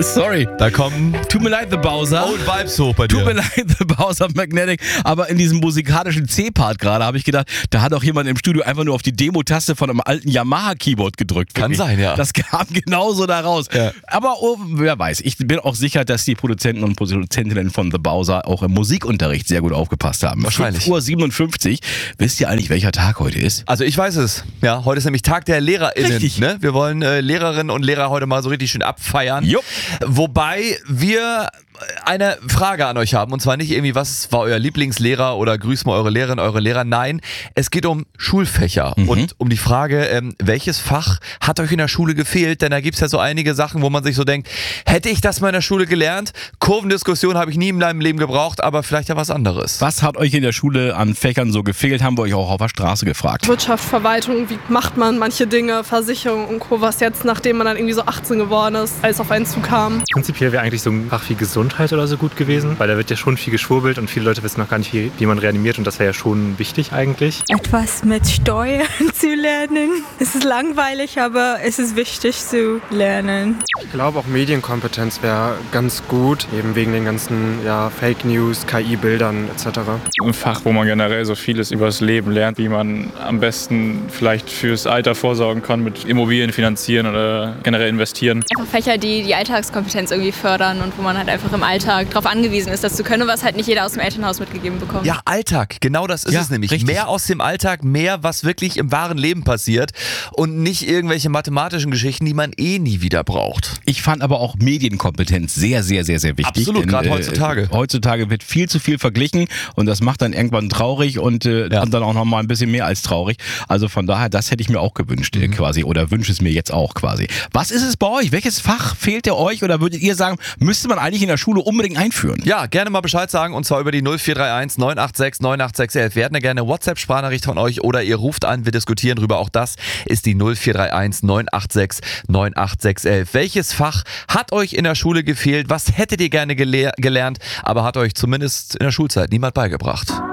Sorry. Da kommen Tut mir leid, The Bowser. Old Vibes hoch bei dir. Tut mir leid, The Bowser Magnetic. Aber in diesem musikalischen C-Part gerade habe ich gedacht, da hat auch jemand im Studio einfach nur auf die Demo-Taste von einem alten Yamaha-Keyboard gedrückt. Kann Wirklich. sein, ja. Das kam genauso da raus. Ja. Aber wer weiß, ich bin auch sicher, dass die Produzenten und Produzentinnen von The Bowser auch im Musikunterricht sehr gut aufgepasst haben. Wahrscheinlich. 5:57 Uhr. Wisst ihr eigentlich, welcher Tag heute ist? Also ich weiß es. Ja, heute ist nämlich Tag der LehrerInnen. Richtig. Ne? Wir wollen Lehrerinnen und Lehrer heute mal so richtig schön abfeiern. Jupp. Wobei wir eine Frage an euch haben. Und zwar nicht irgendwie, was war euer Lieblingslehrer oder grüßt mal eure Lehrerin, eure Lehrer. Nein, es geht um Schulfächer und um die Frage, welches Fach hat euch in der Schule gefehlt? Denn da gibt es ja so einige Sachen, wo man sich so denkt, hätte ich das mal in der Schule gelernt? Kurvendiskussion habe ich nie in meinem Leben gebraucht, aber vielleicht ja was anderes. Was hat euch in der Schule an Fächern so gefehlt? Haben wir euch auch auf der Straße gefragt. Wirtschaft, Verwaltung, wie macht man manche Dinge, Versicherung und Co., was jetzt, nachdem man dann irgendwie so 18 geworden ist, alles auf einen zukam. Prinzipiell wäre eigentlich so ein Fach wie Gesundheit oder so gut gewesen, weil da wird ja schon viel geschwurbelt und viele Leute wissen noch gar nicht, wie man reanimiert und das wäre ja schon wichtig eigentlich. Etwas mit Steuern zu lernen. Es ist langweilig, aber es ist wichtig zu lernen. Ich glaube auch Medienkompetenz wäre ganz gut, eben wegen den ganzen Fake News, KI-Bildern etc. Ein Fach, wo man generell so vieles über das Leben lernt, wie man am besten vielleicht fürs Alter vorsorgen kann, mit Immobilien finanzieren oder generell investieren. Einfach Fächer, die die Alltagskompetenz irgendwie fördern und wo man halt einfach im Alltag darauf angewiesen ist, das zu können, was halt nicht jeder aus dem Elternhaus mitgegeben bekommt. Ja, Alltag, genau das ist es nämlich. Richtig. Mehr aus dem Alltag, mehr, was wirklich im wahren Leben passiert und nicht irgendwelche mathematischen Geschichten, die man eh nie wieder braucht. Ich fand aber auch Medienkompetenz sehr, sehr, sehr, sehr wichtig. Absolut, gerade heutzutage. Heutzutage wird viel zu viel verglichen und das macht dann irgendwann traurig und dann auch noch mal ein bisschen mehr als traurig. Also von daher, das hätte ich mir auch gewünscht quasi oder wünsche es mir jetzt auch quasi. Was ist es bei euch? Welches Fach fehlte euch oder würdet ihr sagen, müsste man eigentlich in der Schule unbedingt einführen? Ja, gerne mal Bescheid sagen und zwar über die 0431 986 98611. Wir hätten gerne eine WhatsApp-Sprachnachricht von euch oder ihr ruft an, wir diskutieren drüber. Auch das ist die 0431 986 98611. Welches Fach hat euch in der Schule gefehlt? Was hättet ihr gerne gelernt, aber hat euch zumindest in der Schulzeit niemand beigebracht?